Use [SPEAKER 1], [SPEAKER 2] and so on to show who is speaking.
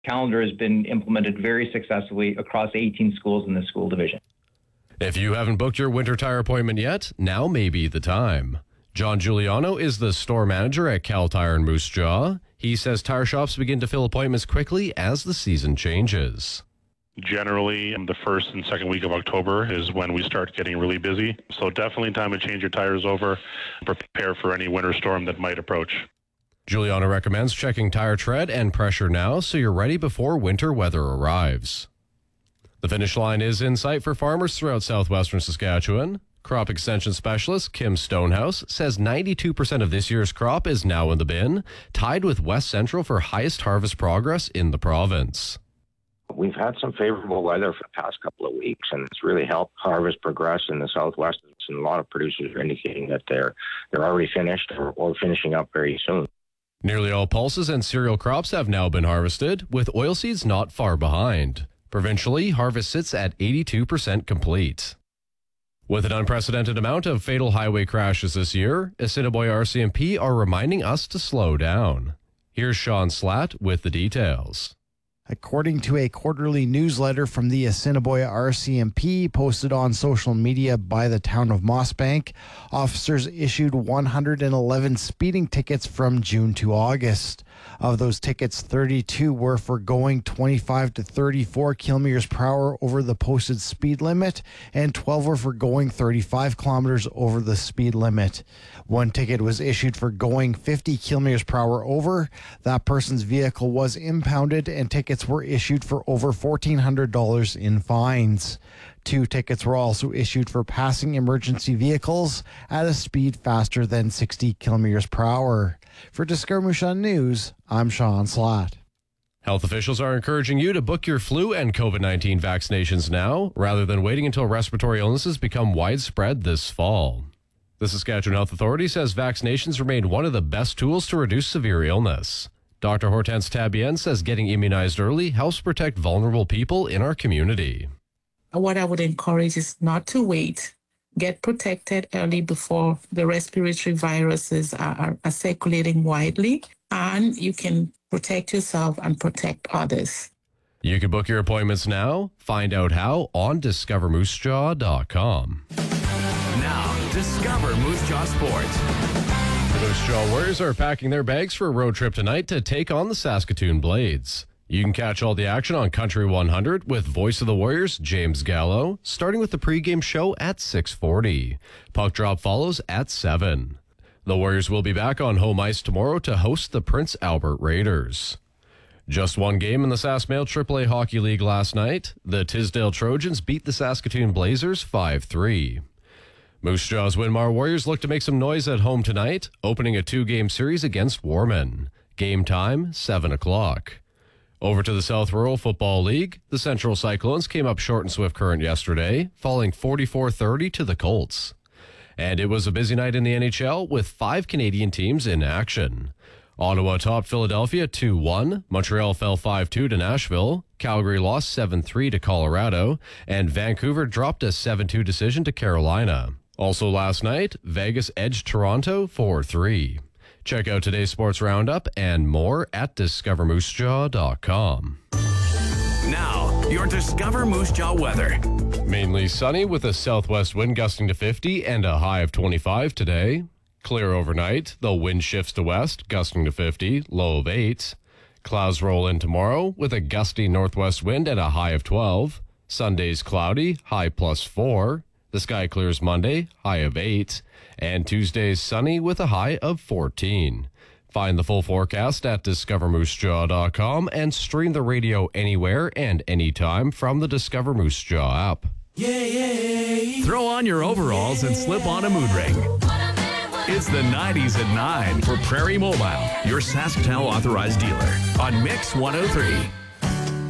[SPEAKER 1] calendar has been implemented very successfully across 18 schools in the school division.
[SPEAKER 2] If you haven't booked your winter tire appointment yet, now may be the time. John Giuliano is the store manager at Cal Tire in Moose Jaw. He says tire shops begin to fill appointments quickly as the season changes.
[SPEAKER 3] Generally, the first and second week of October is when we start getting really busy. So definitely time to change your tires over, prepare for any winter storm that might approach.
[SPEAKER 2] Giuliano recommends checking tire tread and pressure now so you're ready before winter weather arrives. The finish line is in sight for farmers throughout southwestern Saskatchewan. Crop extension specialist Kim Stonehouse says 92% of this year's crop is now in the bin, tied with West Central for highest harvest progress in the province.
[SPEAKER 4] We've had some favorable weather for the past couple of weeks, and it's really helped harvest progress in the southwest. And a lot of producers are indicating that they're already finished or finishing up very soon.
[SPEAKER 2] Nearly all pulses and cereal crops have now been harvested, with oilseeds not far behind. Provincially, harvest sits at 82% complete. With an unprecedented amount of fatal highway crashes this year, Assiniboia RCMP are reminding us to slow down. Here's Sean Slatt with the details.
[SPEAKER 5] According to a quarterly newsletter from the Assiniboia RCMP posted on social media by the town of Mossbank, officers issued 111 speeding tickets from June to August. Of those tickets, 32 were for going 25 to 34 kilometers per hour over the posted speed limit, and 12 were for going 35 kilometers over the speed limit. One ticket was issued for going 50 kilometers per hour over. That person's vehicle was impounded, and tickets were issued for over $1,400 in fines. 2 tickets were also issued for passing emergency vehicles at a speed faster than 60 kilometers per hour. For Discover Moose Jaw News, I'm Sean Slatt.
[SPEAKER 2] Health officials are encouraging you to book your flu and COVID-19 vaccinations now, rather than waiting until respiratory illnesses become widespread this fall. The Saskatchewan Health Authority says vaccinations remain one of the best tools to reduce severe illness. Dr. Hortense Tabien says getting immunized early helps protect vulnerable people in our community.
[SPEAKER 6] What I would encourage is not to wait. Get protected early before the respiratory viruses are circulating widely, and you can protect yourself and protect others.
[SPEAKER 2] You can book your appointments now. Find out how on discovermoosejaw.com.
[SPEAKER 7] Now, Discover Moose Jaw Sports.
[SPEAKER 2] The Moose Jaw Warriors are packing their bags for a road trip tonight to take on the Saskatoon Blades. You can catch all the action on Country 100 with Voice of the Warriors, James Gallo, starting with the pregame show at 6:40. Puck drop follows at 7. The Warriors will be back on home ice tomorrow to host the Prince Albert Raiders. Just one game in the SaskMail AAA Hockey League last night. The Tisdale Trojans beat the Saskatoon Blazers 5-3. Moose Jaw's Winmar Warriors look to make some noise at home tonight, opening a 2-game series against Warman. Game time, 7 o'clock. Over to the South Rural Football League, the Central Cyclones came up short in Swift Current yesterday, falling 44-30 to the Colts. And it was a busy night in the NHL with 5 Canadian teams in action. Ottawa topped Philadelphia 2-1, Montreal fell 5-2 to Nashville, Calgary lost 7-3 to Colorado, and Vancouver dropped a 7-2 decision to Carolina. Also last night, Vegas edged Toronto 4-3. Check out today's sports roundup and more at discovermoosejaw.com.
[SPEAKER 7] Now, your Discover Moose Jaw weather.
[SPEAKER 2] Mainly sunny with a southwest wind gusting to 50 and a high of 25 today. Clear overnight. The wind shifts to west, gusting to 50, low of 8. Clouds roll in tomorrow with a gusty northwest wind and a high of 12. Sunday's cloudy, high +4. The sky clears Monday, high of 8. And Tuesday's sunny with a high of 14. Find the full forecast at discovermoosejaw.com and stream the radio anywhere and anytime from the Discover Moose Jaw app.
[SPEAKER 7] Throw on your overalls and slip on a mood ring. It's the 90s at 9 for Prairie Mobile, your Saskatown authorized dealer on Mix 103.